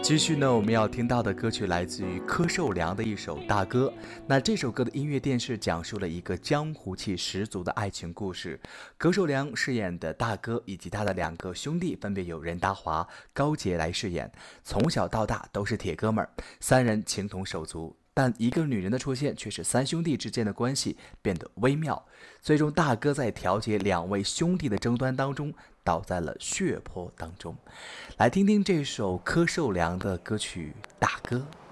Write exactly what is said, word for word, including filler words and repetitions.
继续呢，我们要听到的歌曲来自于柯受良的一首《大哥》。那这首歌的音乐电视讲述了一个江湖气十足的爱情故事。柯受良饰演的大哥以及他的两个兄弟分别由任达华、高洁来饰演。从小到大都是铁哥们儿，三人情同手足。但一个女人的出现，却使三兄弟之间的关系变得微妙。最终，大哥在调解两位兄弟的争端当中，倒在了血泊当中。来听听这首柯受良的歌曲《大哥》。